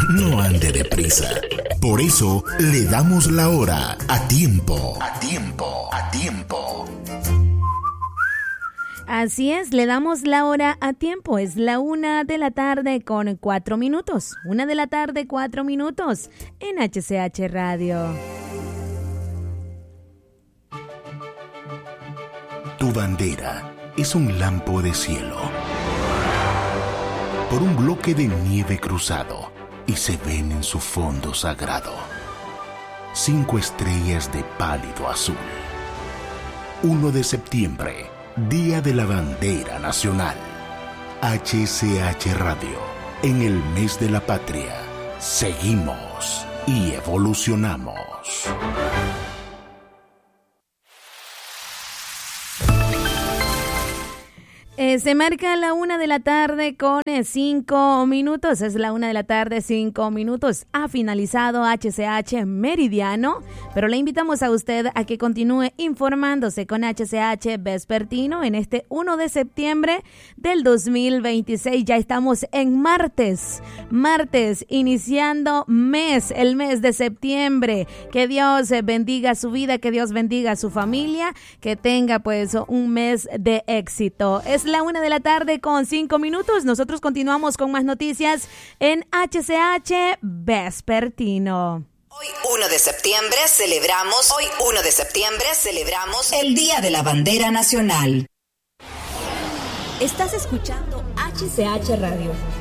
no ande deprisa. Por eso le damos la hora a tiempo. A tiempo, a tiempo. Así es, le damos la hora a tiempo. Es la 1:04 p.m. 1:04 p.m. en HCH Radio. Tu bandera es un lampo de cielo por un bloque de nieve cruzado y se ven en su fondo sagrado 5 estrellas de pálido azul. 1 de septiembre, Día de la Bandera Nacional. HCH Radio, en el mes de la patria, seguimos y evolucionamos. Se marca la 1:05 p.m. Es la 1:05 p.m. Ha finalizado HCH Meridiano, pero le invitamos a usted a que continúe informándose con HCH Vespertino en este 1 de septiembre del 2026. Ya estamos en martes, iniciando el mes de septiembre. Que Dios bendiga su vida, que Dios bendiga a su familia, que tenga pues un mes de éxito. Es la 1:05 p.m. Nosotros continuamos con más noticias en HCH Vespertino. Hoy 1 de septiembre celebramos el Día de la Bandera Nacional. Estás escuchando HCH Radio.